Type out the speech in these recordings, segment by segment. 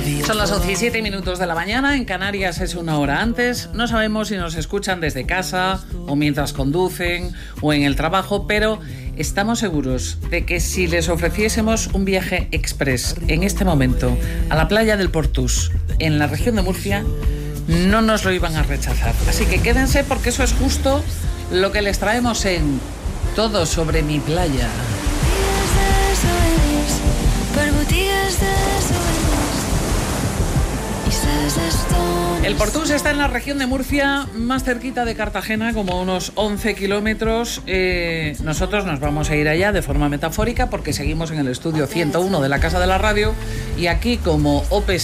Son las 11:07 de la mañana, en Canarias es una hora antes. No sabemos si nos escuchan desde casa o mientras conducen o en el trabajo, pero estamos seguros de que si les ofreciésemos un viaje express en este momento a la playa del Portús, en la región de Murcia, no nos lo iban a rechazar. Así que quédense porque eso es justo lo que les traemos en Todo sobre mi playa. El Portús está en la región de Murcia, más cerquita de Cartagena, como unos 11 kilómetros. Nosotros nos vamos a ir allá de forma metafórica porque seguimos en el estudio 101 de la Casa de la Radio y aquí, como OPE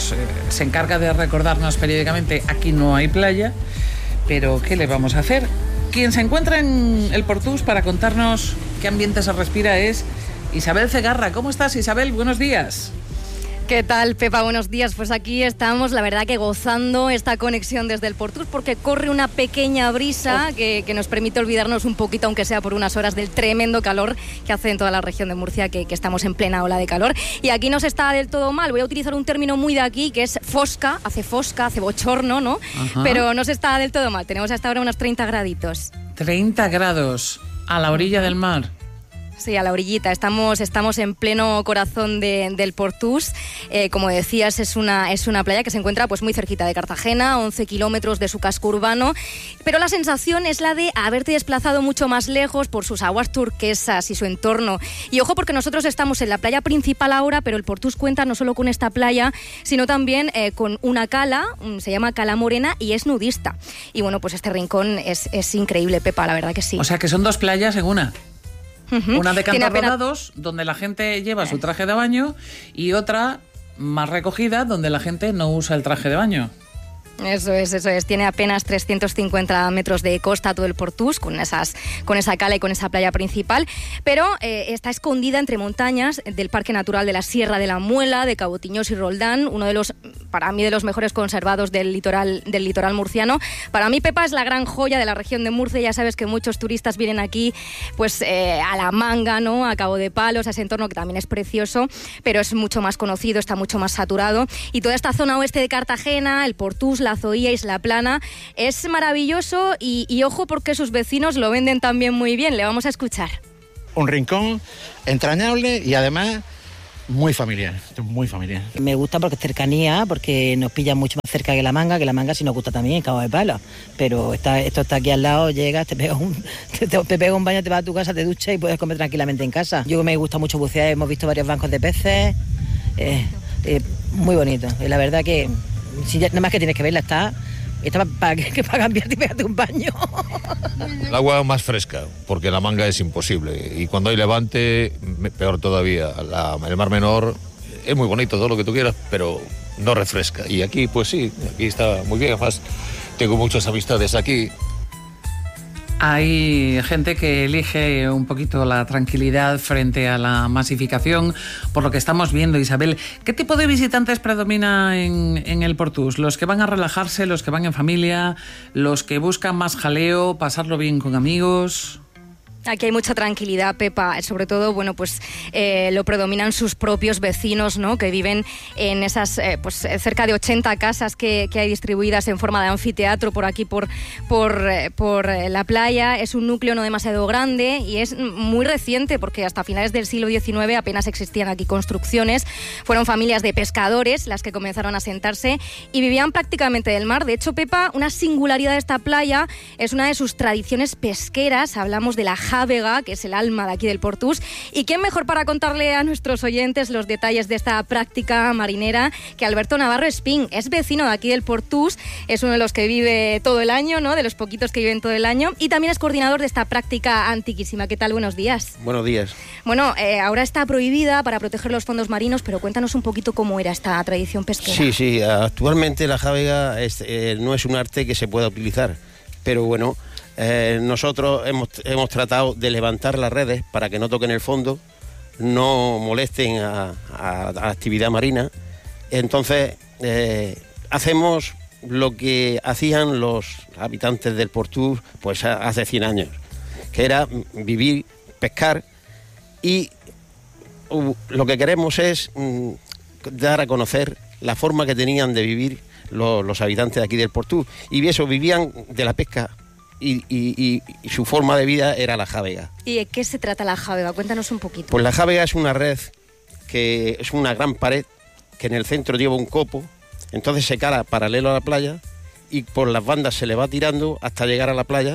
se encarga de recordarnos periódicamente, aquí no hay playa, pero ¿qué le vamos a hacer? Quien se encuentra en el Portús para contarnos qué ambiente se respira es Isabel Cegarra. ¿Cómo estás, Isabel? Buenos días. ¿Qué tal, Pepa? Buenos días. Pues aquí estamos, la verdad que gozando esta conexión desde el Portús porque corre una pequeña brisa que nos permite olvidarnos un poquito, aunque sea por unas horas, del tremendo calor que hace en toda la región de Murcia, que estamos en plena ola de calor. Y aquí no se está del todo mal. Voy a utilizar un término muy de aquí, que es fosca, hace bochorno, ¿no? Ajá. Pero no se está del todo mal. Tenemos hasta ahora unos 30 graditos. 30 grados a la orilla del mar. Sí, a la orillita. Estamos en pleno corazón del Portús. Como decías, es una playa que se encuentra pues muy cerquita de Cartagena, 11 kilómetros de su casco urbano. Pero la sensación es la de haberte desplazado mucho más lejos por sus aguas turquesas y su entorno. Y ojo, porque nosotros estamos en la playa principal ahora, pero el Portús cuenta no solo con esta playa, sino también con una cala, se llama Cala Morena, y es nudista. Y bueno, pues este rincón es increíble, Pepa, la verdad que sí. O sea que son dos playas en una. Una de cantos rodados, donde la gente lleva su traje de baño, y otra más recogida, donde la gente no usa el traje de baño. Eso es. Tiene apenas 350 metros de costa todo el Portús, con esa cala y con esa playa principal, pero está escondida entre montañas del Parque Natural de la Sierra de la Muela, de Cabo Tiñós y Roldán, uno de los, para mí, de los mejores conservados del litoral murciano. Para mí, Pepa, es la gran joya de la región de Murcia. Ya sabes que muchos turistas vienen aquí pues a La Manga, ¿no? A Cabo de Palos, a ese entorno que también es precioso, pero es mucho más conocido, está mucho más saturado. Y toda esta zona oeste de Cartagena, el Portús, la Zoía, Isla Plana, es maravilloso y ojo porque sus vecinos lo venden también muy bien. Le vamos a escuchar. Un rincón entrañable y además muy familiar, muy familiar. Me gusta porque es cercanía, porque nos pilla mucho más cerca que La Manga sí nos gusta también, Cabo de Palos. Pero esto está aquí al lado, llegas, te pega un baño, te vas a tu casa, te duchas y puedes comer tranquilamente en casa. Yo me gusta mucho bucear, hemos visto varios bancos de peces, muy bonito. Y la verdad que si ya, nada más que tienes que verla, está para cambiarte y pegarte un baño. El agua más fresca, porque La Manga es imposible. Y cuando hay levante, peor todavía. El Mar Menor es muy bonito, todo lo que tú quieras, pero no refresca. Y aquí, pues sí, aquí está muy bien. Además, tengo muchas amistades aquí. Hay gente que elige un poquito la tranquilidad frente a la masificación, por lo que estamos viendo, Isabel. ¿Qué tipo de visitantes predomina en el Portús? ¿Los que van a relajarse, los que van en familia, los que buscan más jaleo, pasarlo bien con amigos? Aquí hay mucha tranquilidad, Pepa. Sobre todo, bueno, pues lo predominan sus propios vecinos, ¿no? Que viven en esas cerca de 80 casas que hay distribuidas en forma de anfiteatro por aquí, por la playa. Es un núcleo no demasiado grande y es muy reciente porque hasta finales del siglo XIX apenas existían aquí construcciones. Fueron familias de pescadores las que comenzaron a asentarse y vivían prácticamente del mar. De hecho, Pepa, una singularidad de esta playa es una de sus tradiciones pesqueras. Hablamos de la jávega, que es el alma de aquí del Portús. ¿Y quién mejor para contarle a nuestros oyentes los detalles de esta práctica marinera que Alberto Navarro Espín? Es vecino de aquí del Portús, es uno de los que vive todo el año, ¿no? De los poquitos que viven todo el año, y también es coordinador de esta práctica antiquísima. ¿Qué tal? Buenos días. Buenos días. Bueno, ahora está prohibida para proteger los fondos marinos, pero cuéntanos un poquito cómo era esta tradición pesquera. Sí, actualmente la jávega no es un arte que se pueda utilizar, pero bueno, nosotros hemos tratado de levantar las redes para que no toquen el fondo, no molesten a actividad marina. Entonces hacemos lo que hacían los habitantes del Portús pues hace 100 años, que era vivir, pescar, y lo que queremos es dar a conocer la forma que tenían de vivir los habitantes de aquí del Portús. Y eso, vivían de la pesca y su forma de vida era la jávega. ¿Y de qué se trata la jávega? Cuéntanos un poquito. Pues la jávega es una red que es una gran pared que en el centro lleva un copo, entonces se cala paralelo a la playa y por las bandas se le va tirando hasta llegar a la playa.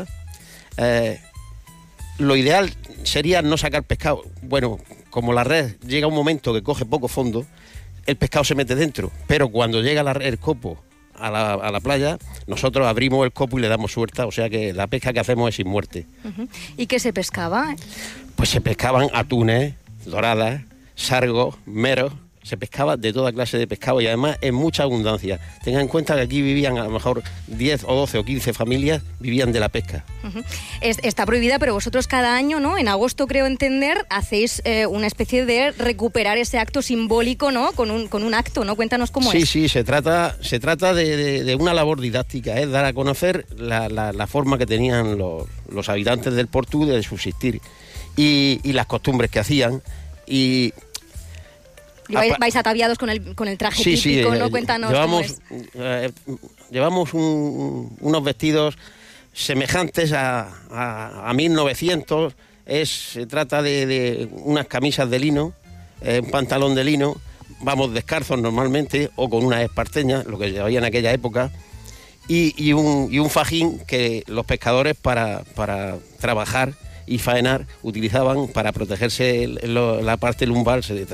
Lo ideal sería no sacar pescado. Bueno, como la red llega un momento que coge poco fondo, el pescado se mete dentro, pero cuando llega el copo a la playa, nosotros abrimos el copo y le damos suelta, o sea que la pesca que hacemos es sin muerte. ¿Y qué se pescaba? Pues se pescaban atunes, doradas, sargos, meros, se pescaba de toda clase de pescado y además en mucha abundancia. Tengan en cuenta que aquí vivían a lo mejor 10 o 12 o 15 familias, vivían de la pesca. Está prohibida, pero vosotros cada año, ¿no? En agosto, creo entender, hacéis una especie de recuperar ese acto simbólico, ¿no? Con un acto, ¿no? Cuéntanos cómo es. Sí, se trata de una labor didáctica, dar a conocer la forma que tenían los habitantes del Portú de subsistir y las costumbres que hacían y... Vais ataviados con el traje típico, ¿no? Cuéntanos llevamos unos vestidos semejantes a 1900. Se trata de unas camisas de lino, un pantalón de lino, vamos descalzos normalmente o con unas esparteñas, lo que llevaban en aquella época, y un fajín que los pescadores para trabajar y faenar utilizaban para protegerse la parte lumbar, se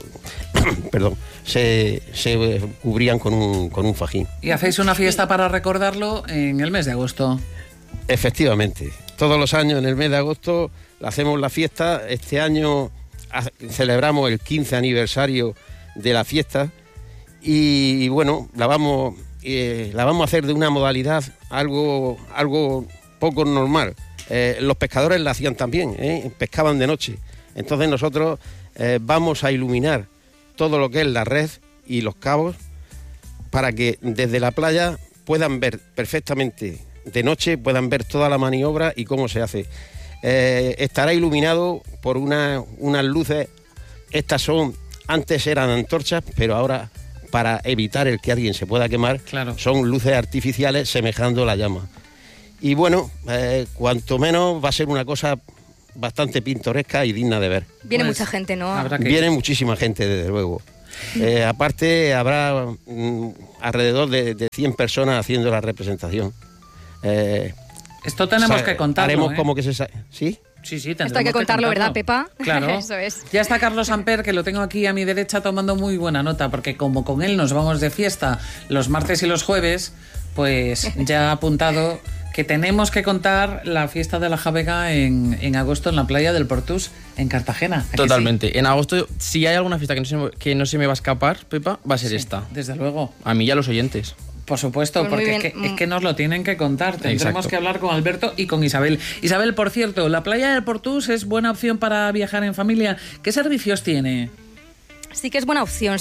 cubrían con un fajín. ¿Y hacéis una fiesta para recordarlo en el mes de agosto? Efectivamente, todos los años en el mes de agosto hacemos la fiesta. Este año celebramos el 15 aniversario de la fiesta y bueno, la vamos a hacer de una modalidad algo poco normal. Los pescadores la hacían también, pescaban de noche. Entonces nosotros vamos a iluminar todo lo que es la red y los cabos para que desde la playa puedan ver perfectamente de noche, puedan ver toda la maniobra y cómo se hace. Estará iluminado por unas luces. Antes eran antorchas, pero ahora, para evitar el que alguien se pueda quemar, claro, son luces artificiales semejando la llama. Y bueno, cuanto menos va a ser una cosa bastante pintoresca y digna de ver. Viene mucha gente, ¿no? Viene muchísima gente, desde luego. Aparte, habrá alrededor de 100 personas haciendo la representación. Esto tenemos que contarlo. Haremos como que ¿sí? Sí, esto hay que contarlo, ¿verdad, Pepa? Claro. Eso es. Ya está Carlos Amper, que lo tengo aquí a mi derecha tomando muy buena nota, porque como con él nos vamos de fiesta los martes y los jueves, pues ya ha apuntado que tenemos que contar la fiesta de la jávega en agosto en la playa del Portús, en Cartagena. Totalmente. Sí. En agosto, si hay alguna fiesta que no se me va a escapar, Pepa, va a ser esta. Desde luego. A mí y a los oyentes. Por supuesto, pues porque es que nos lo tienen que contar. Tendremos que hablar con Alberto y con Isabel. Isabel, por cierto, ¿la playa del Portús es buena opción para viajar en familia? ¿Qué servicios tiene? Sí que es buena opción,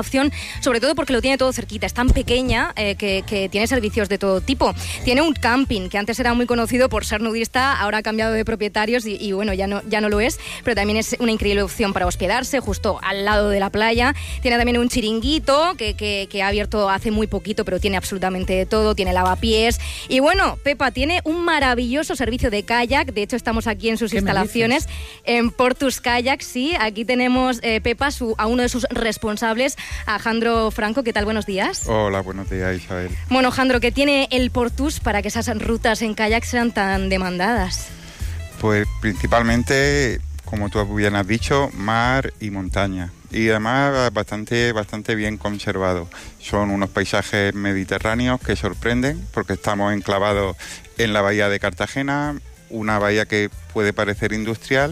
sobre todo porque lo tiene todo cerquita. Es tan pequeña que tiene servicios de todo tipo. Tiene un camping, que antes era muy conocido por ser nudista, ahora ha cambiado de propietarios y bueno, ya no lo es, pero también es una increíble opción para hospedarse justo al lado de la playa. Tiene también un chiringuito que ha abierto hace muy poquito, pero tiene absolutamente de todo, tiene lavapiés. Y bueno, Pepa, tiene un maravilloso servicio de kayak. De hecho, estamos aquí en sus instalaciones, en Portus Kayak, sí. Aquí tenemos, Pepa, a uno de sus responsables, a Jandro Franco. ¿Qué tal? Buenos días. Hola, buenos días, Isabel. Bueno, Jandro, ¿qué tiene el Portús para que esas rutas en kayak sean tan demandadas? Pues principalmente, como tú bien has dicho, mar y montaña. Y además bastante bien conservado. Son unos paisajes mediterráneos que sorprenden porque estamos enclavados en la bahía de Cartagena, una bahía que puede parecer industrial,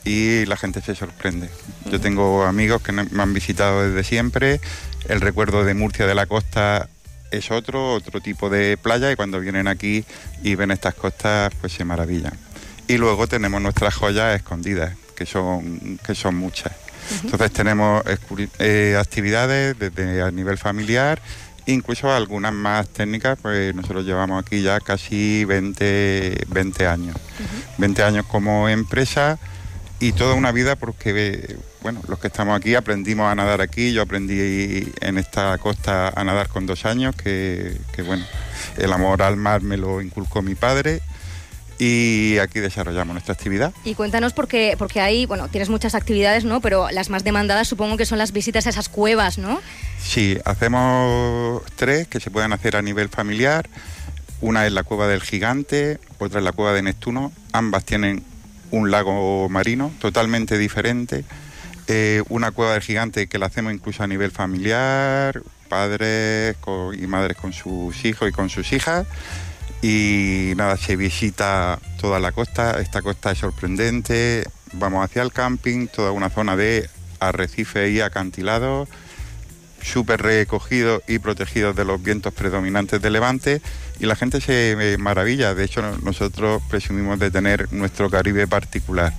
y la gente se sorprende. Yo tengo amigos que me han visitado desde siempre. El recuerdo de Murcia de la Costa es otro tipo de playa, y cuando vienen aquí y ven estas costas, pues se maravillan. Y luego tenemos nuestras joyas escondidas, que son muchas. Entonces tenemos actividades desde a nivel familiar, incluso algunas más técnicas, pues nosotros llevamos aquí ya casi 20 años. 20 años como empresa. y toda una vida porque, bueno, los que estamos aquí aprendimos a nadar aquí. Yo aprendí en esta costa a nadar con 2 años, que bueno, el amor al mar me lo inculcó mi padre. Y aquí desarrollamos nuestra actividad. Y cuéntanos porque ahí, bueno, tienes muchas actividades, ¿no? Pero las más demandadas supongo que son las visitas a esas cuevas, ¿no? Sí, hacemos 3 que se pueden hacer a nivel familiar. Una es la Cueva del Gigante, otra es la Cueva de Neptuno. Ambas tienen un lago marino totalmente diferente. Una Cueva del Gigante que la hacemos incluso a nivel familiar, padres y madres con sus hijos y con sus hijas. Y nada, se visita toda la costa. Esta costa es sorprendente. Vamos hacia el camping, toda una zona de arrecifes y acantilados, súper recogidos y protegidos de los vientos predominantes de levante, y la gente se maravilla. De hecho, nosotros presumimos de tener nuestro Caribe particular.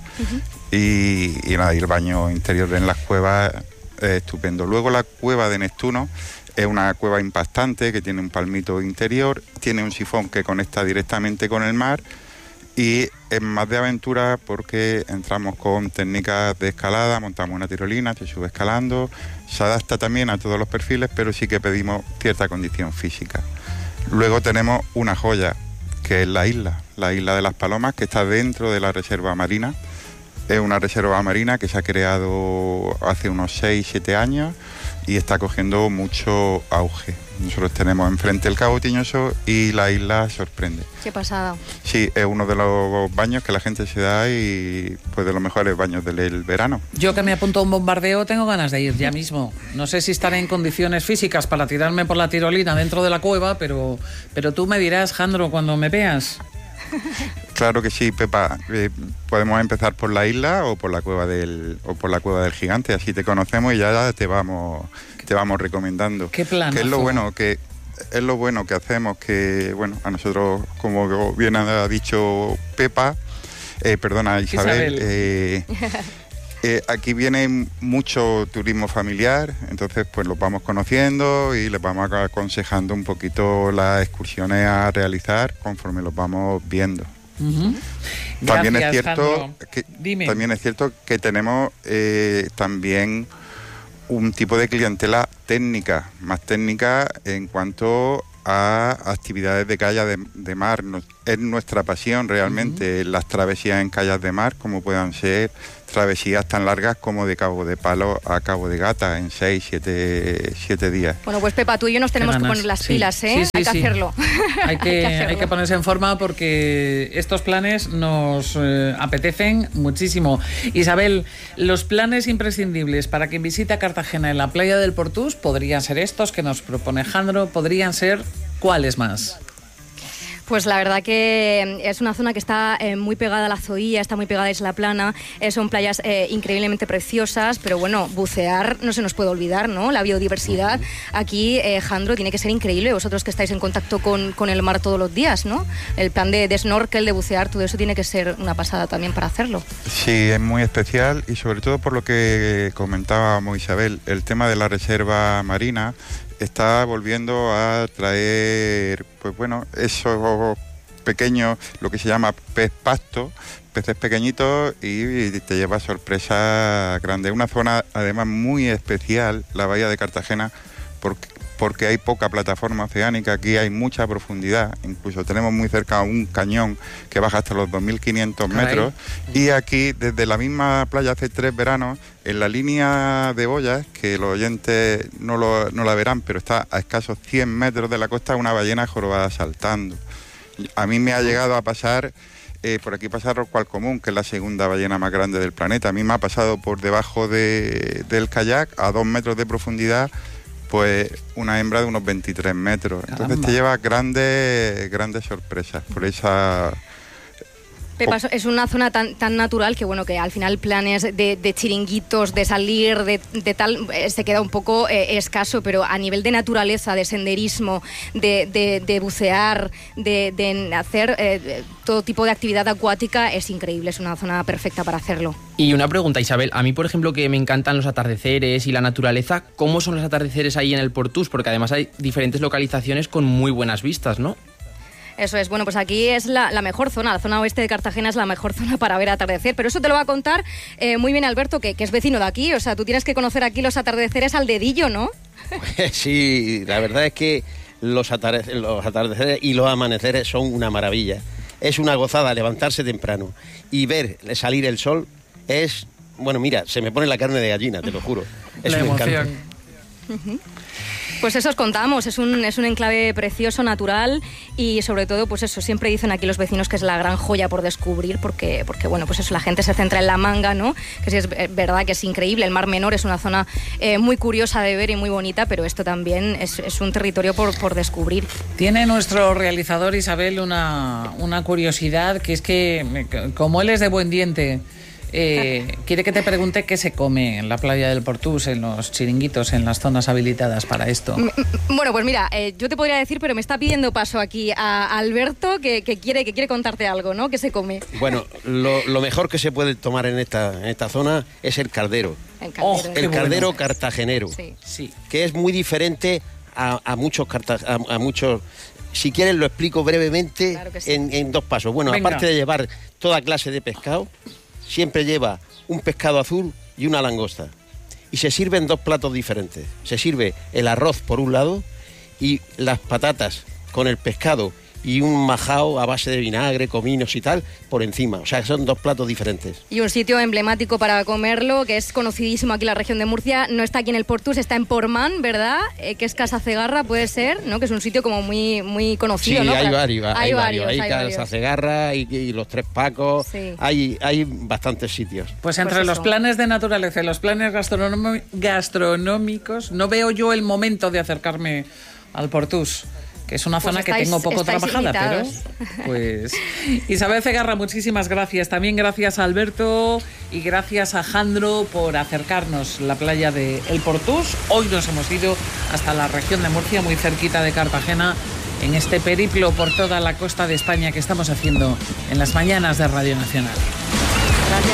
Y nada, y el baño interior en las cuevas es estupendo. Luego la Cueva de Neptuno es una cueva impactante que tiene un palmito interior, tiene un sifón que conecta directamente con el mar, y es más de aventura porque entramos con técnicas de escalada, montamos una tirolina, se sube escalando, se adapta también a todos los perfiles, pero sí que pedimos cierta condición física. Luego tenemos una joya, que es la isla de las Palomas, que está dentro de la reserva marina. Es una reserva marina que se ha creado hace unos 6-7 años y está cogiendo mucho auge. Nosotros tenemos enfrente el Cabo Tiñoso y la isla sorprende. Qué pasada. Sí, es uno de los baños que la gente se da y pues de los mejores baños del verano. Yo que me apunto a un bombardeo tengo ganas de ir ya mismo. No sé si estaré en condiciones físicas para tirarme por la tirolina dentro de la cueva, pero tú me dirás, Jandro, cuando me veas. Claro que sí, Pepa. Podemos empezar por la isla o por la cueva del Gigante, así te conocemos y ya te vamos recomendando. ¿Qué planazo? Que es lo bueno que hacemos, que bueno, a nosotros, como bien ha dicho Pepa, Isabel. Aquí viene mucho turismo familiar, entonces pues los vamos conociendo y les vamos aconsejando un poquito las excursiones a realizar conforme los vamos viendo. También es cierto que tenemos también un tipo de clientela técnica, más técnica en cuanto a actividades de kayak de mar. Es nuestra pasión realmente, las travesías en kayak de mar, como puedan ser travesías tan largas como de Cabo de Palo a Cabo de Gata en 6-7 días. Bueno, pues Pepa, tú y yo nos tenemos que poner las pilas, ¿eh? Hay que hacerlo. Hay que ponerse en forma porque estos planes nos apetecen muchísimo. Isabel, los planes imprescindibles para quien visita Cartagena en la playa del Portús podrían ser estos que nos propone Jandro, podrían ser ¿cuáles más? Pues la verdad que es una zona que está muy pegada a la Zoía, está muy pegada a Isla Plana, son playas increíblemente preciosas, pero bueno, bucear no se nos puede olvidar, ¿no? La biodiversidad aquí, Jandro, tiene que ser increíble, vosotros que estáis en contacto con el mar todos los días, ¿no? El plan de snorkel, de bucear, todo eso tiene que ser una pasada también para hacerlo. Sí, es muy especial y sobre todo por lo que comentábamos, Isabel, el tema de la reserva marina está volviendo a traer, pues bueno, esos pequeños, lo que se llama pez pasto, peces pequeñitos, y te lleva sorpresas grandes. Una zona además muy especial, la bahía de Cartagena, porque hay poca plataforma oceánica, aquí hay mucha profundidad, incluso tenemos muy cerca un cañón que baja hasta los 2.500 metros, y aquí desde la misma playa hace 3 veranos, en la línea de boyas, que los oyentes no la verán, pero está a escasos 100 metros de la costa, una ballena jorobada saltando. A mí me ha llegado a pasar, por aquí pasa Roscual Común, que es la segunda ballena más grande del planeta. A mí me ha pasado por debajo del kayak, a 2 metros de profundidad, pues una hembra de unos 23 metros. Entonces Caramba. te lleva grandes sorpresas por esa... Pepa, es una zona tan natural que bueno, que al final planes de chiringuitos, de salir, de tal, se queda un poco escaso, pero a nivel de naturaleza, de senderismo, de bucear, de hacer todo tipo de actividad acuática, es increíble, es una zona perfecta para hacerlo. Y una pregunta, Isabel, a mí por ejemplo que me encantan los atardeceres y la naturaleza, ¿cómo son los atardeceres ahí en el Portús? Porque además hay diferentes localizaciones con muy buenas vistas, ¿no? Eso es, bueno, pues aquí es la mejor zona, la zona oeste de Cartagena es la mejor zona para ver atardecer, pero eso te lo va a contar muy bien Alberto, que es vecino de aquí, o sea, tú tienes que conocer aquí los atardeceres al dedillo, ¿no? Sí, la verdad es que los atardeceres y los amaneceres son una maravilla. Es una gozada levantarse temprano y ver salir el sol es... Bueno, mira, se me pone la carne de gallina, te lo juro. Es La un encanto. emoción. Pues eso os contamos, es un enclave precioso, natural y sobre todo, pues eso, siempre dicen aquí los vecinos que es la gran joya por descubrir porque bueno, pues eso, la gente se centra en la Manga, ¿no? Que sí es verdad que es increíble, el Mar Menor es una zona muy curiosa de ver y muy bonita, pero esto también es un territorio por descubrir. Tiene nuestro realizador Isabel una curiosidad, que es que, como él es de buen diente, quiere que te pregunte qué se come en la playa del Portús, en los chiringuitos, en las zonas habilitadas para esto. Bueno, pues mira, yo te podría decir, pero me está pidiendo paso aquí a Alberto que quiere contarte algo, ¿no? ¿Qué se come? Bueno, lo mejor que se puede tomar en esta zona es el cardero. El cardero cartagenero, Sí. que es muy diferente a muchos. Si quieres lo explico brevemente, claro que sí, en 2 pasos. Bueno, Venga. aparte de llevar toda clase de pescado, siempre lleva un pescado azul y una langosta. Y se sirven 2 platos diferentes. Se sirve el arroz por un lado y las patatas con el pescado y un majao a base de vinagre, cominos y tal por encima. O sea, son 2 platos diferentes. Y un sitio emblemático para comerlo, que es conocidísimo aquí en la región de Murcia, no está aquí en el Portús, está en Portmán, ¿verdad? Que es Casa Cegarra, puede ser, ¿no? Que es un sitio como muy, muy conocido, Sí, ¿no? hay varios. Hay varios. Casa Cegarra y los 3 Pacos. Sí. Hay bastantes sitios. Pues entre Pues los eso. planes de naturaleza y los planes gastronómicos, no veo yo el momento de acercarme al Portús, que es una Pues zona que tengo poco estáis trabajada, invitados. pero pues... Isabel Cegarra, muchísimas gracias. También gracias a Alberto y gracias a Jandro por acercarnos la playa de El Portús. Hoy nos hemos ido hasta la región de Murcia, muy cerquita de Cartagena, en este periplo por toda la costa de España que estamos haciendo en las mañanas de Radio Nacional.